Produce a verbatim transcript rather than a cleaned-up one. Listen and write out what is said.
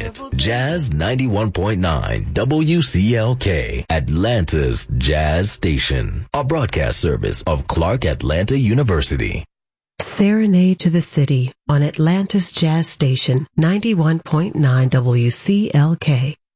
it. Jazz ninety-one point nine W C L K, Atlanta's Jazz Station. A broadcast service of Clark Atlanta University. Serenade to the City on Atlanta's Jazz Station ninety-one point nine W C L K.